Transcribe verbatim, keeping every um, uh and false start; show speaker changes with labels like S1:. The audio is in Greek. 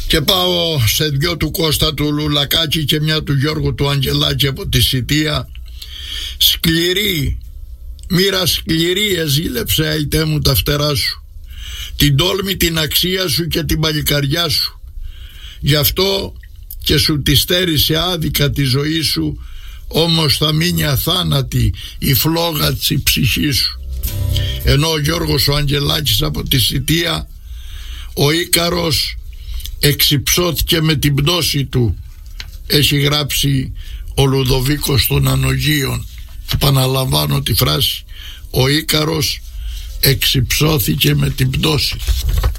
S1: Και πάω σε δυο του Κώστα του Λουλακάκη και μια του Γιώργου του Αγγελάκη από τη Σιτία. Σκληρή, μοίρα σκληρή εζήλεψε αητέ μου τα φτερά σου, την τόλμη, την αξία σου και την παλικαριά σου. Γι' αυτό και σου τη στέρισε άδικα τη ζωή σου, όμως θα μείνει αθάνατη η φλόγα της ψυχής σου. Ενώ ο Γιώργος ο Αγγελάκης από τη Σιτία, ο Ίκαρος εξυψώθηκε με την πτώση του, έχει γράψει ο Λουδοβίκος των Ανογείων. Επαναλαμβάνω τη φράση, ο Ίκαρος εξυψώθηκε με την πτώση.